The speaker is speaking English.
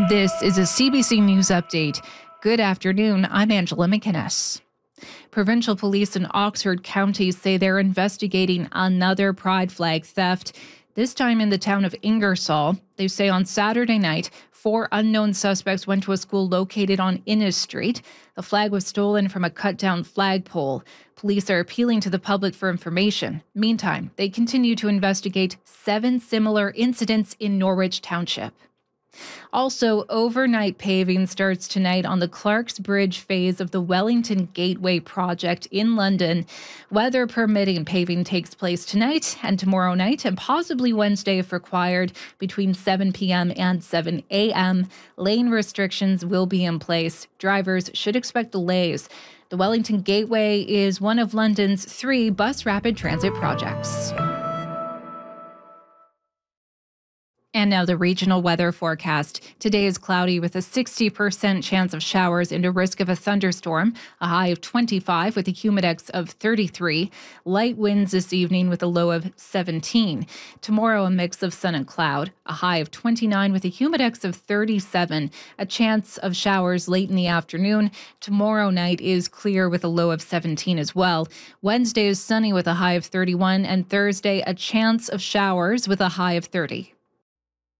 This is a CBC News Update. Good afternoon, I'm Angela McInnes. Provincial police in Oxford County say they're investigating another pride flag theft, this time in the town of Ingersoll. They say on Saturday night, 4 unknown suspects went to a school located on Innes Street. The flag was stolen from a cut-down flagpole. Police are appealing to the public for information. Meantime, they continue to investigate 7 similar incidents in Norwich Township. Also, overnight paving starts tonight on the Clarks Bridge phase of the Wellington Gateway project in London. Weather permitting, paving takes place tonight and tomorrow night and possibly Wednesday if required between 7 p.m. and 7 a.m. Lane restrictions will be in place. Drivers should expect delays. The Wellington Gateway is one of London's 3 bus rapid transit projects. And now the regional weather forecast. Today is cloudy with a 60% chance of showers and a risk of a thunderstorm, a high of 25 with a humidex of 33. Light winds this evening with a low of 17. Tomorrow, a mix of sun and cloud, a high of 29 with a humidex of 37. A chance of showers late in the afternoon. Tomorrow night is clear with a low of 17 as well. Wednesday is sunny with a high of 31, and Thursday, a chance of showers with a high of 30.